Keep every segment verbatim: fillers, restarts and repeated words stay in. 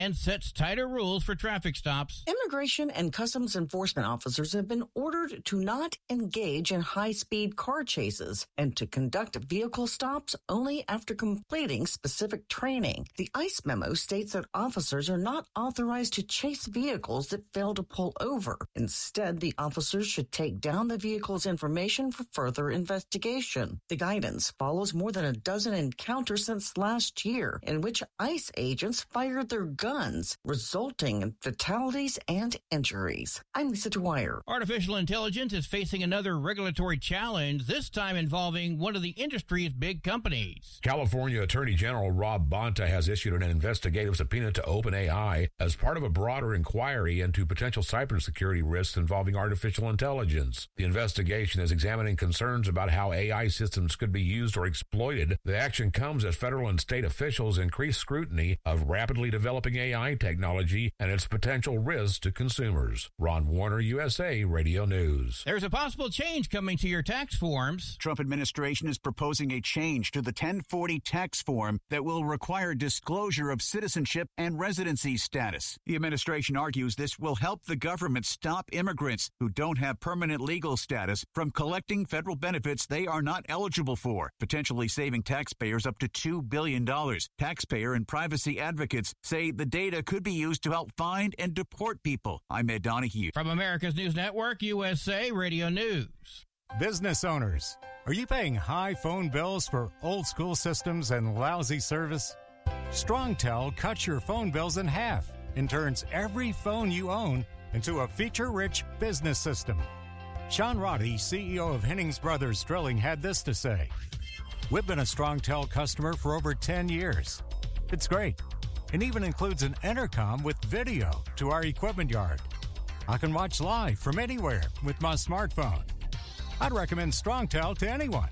and sets tighter rules for traffic stops. Immigration and Customs Enforcement officers have been ordered to not engage in high-speed car chases and to conduct vehicle stops only after completing specific training. The ICE memo states that officers are not authorized to chase vehicles that fail to pull over. Instead, the officers should take down the vehicle's information for further investigation. The guidance follows more than a dozen encounters since last year in which ICE agents fired their guns, resulting in fatalities and injuries. I'm Lisa Dwyer. Artificial intelligence is facing another regulatory challenge, this time involving one of the industry's big companies. California Attorney General Rob Bonta has issued an investigative subpoena to OpenAI as part of a broader inquiry into potential cybersecurity risks involving artificial intelligence. The investigation is examining concerns about how A I systems could be used or exploited. The action comes as federal and state officials increase scrutiny of rapidly developing A I technology and its potential risks to consumers. Ron Warner, U S A Radio News. There's a possible change coming to your tax forms. Trump administration is proposing a change to the ten forty tax form that will require disclosure of citizenship and residency status. The administration argues this will help the government stop immigrants who don't have permanent legal status from collecting federal benefits they are not eligible for, potentially saving taxpayers up to two billion dollars. Taxpayer and privacy advocates say the data could be used to help find and deport people. I'm Ed Donahue. From America's News Network, U S A Radio News. Business owners, are you paying high phone bills for old school systems and lousy service? StrongTel cuts your phone bills in half and turns every phone you own into a feature-rich business system. Sean Roddy, C E O of Hennings Brothers Drilling, had this to say. We've been a StrongTel customer for over ten years. It's great. It even includes an intercom with video to our equipment yard. I can watch live from anywhere with my smartphone. I'd recommend StrongTel to anyone.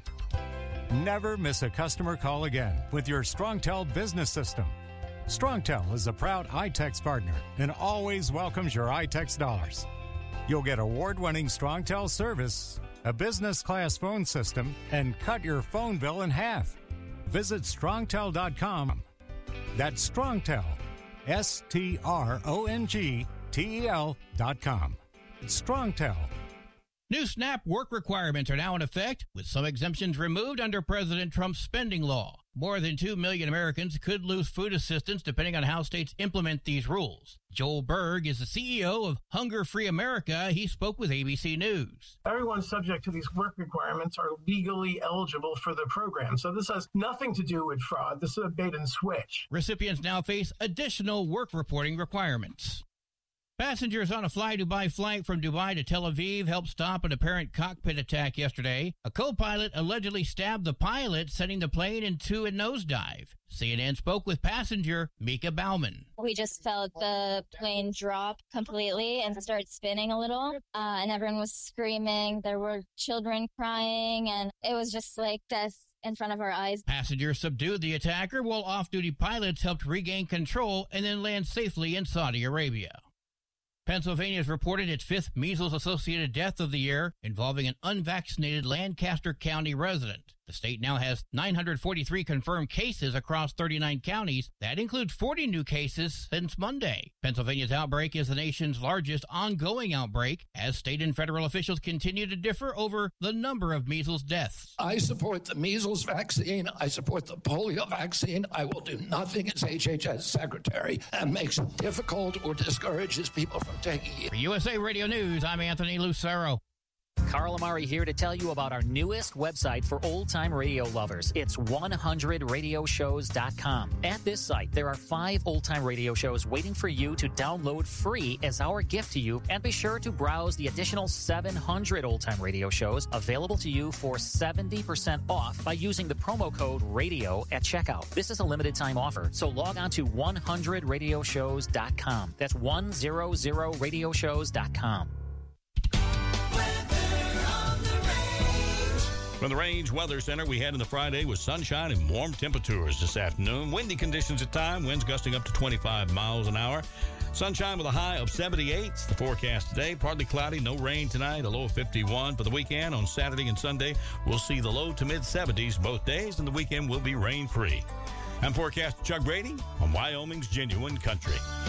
Never miss a customer call again with your StrongTel business system. StrongTel is a proud iTex partner and always welcomes your iTex dollars. You'll get award-winning StrongTel service, a business-class phone system, and cut your phone bill in half. Visit strongtel dot com. That's StrongTel, S T R O N G T E L dot com. StrongTel. New SNAP work requirements are now in effect, with some exemptions removed under President Trump's spending law. More than two million Americans could lose food assistance depending on how states implement these rules. Joel Berg is the C E O of Hunger Free America. He spoke with A B C News. Everyone subject to these work requirements are legally eligible for the program. So this has nothing to do with fraud. This is a bait and switch. Recipients now face additional work reporting requirements. Passengers on a Fly Dubai flight from Dubai to Tel Aviv helped stop an apparent cockpit attack yesterday. A co-pilot allegedly stabbed the pilot, sending the plane into a nosedive. C N N spoke with passenger Mika Bauman. We just felt the plane drop completely and start spinning a little, uh, and everyone was screaming. There were children crying, and it was just like death in front of our eyes. Passengers subdued the attacker, while off-duty pilots helped regain control and then land safely in Saudi Arabia. Pennsylvania has reported its fifth measles-associated death of the year, involving an unvaccinated Lancaster County resident. The state now has nine hundred forty-three confirmed cases across thirty-nine counties. That includes forty new cases since Monday. Pennsylvania's outbreak is the nation's largest ongoing outbreak, as state and federal officials continue to differ over the number of measles deaths. I support the measles vaccine. I support the polio vaccine. I will do nothing as H H S secretary that makes it difficult or discourages people from taking it. For U S A Radio News, I'm Anthony Lucero. Carl Amari here to tell you about our newest website for old-time radio lovers. It's one hundred radio shows dot com. At this site, there are five old-time radio shows waiting for you to download free as our gift to you, and be sure to browse the additional seven hundred old-time radio shows available to you for seventy percent off by using the promo code RADIO at checkout. This is a limited-time offer, so log on to one hundred radio shows dot com. That's one hundred radio shows dot com. From the Range Weather Center, we had in the Friday with sunshine and warm temperatures this afternoon. Windy conditions at time, winds gusting up to twenty-five miles an hour. Sunshine with a high of seventy-eight. The forecast today, partly cloudy, no rain tonight, a low of fifty-one. For the weekend, on Saturday and Sunday, we'll see the low to mid seventies both days, and the weekend will be rain-free. I'm forecaster Chuck Brady on Wyoming's Genuine Country.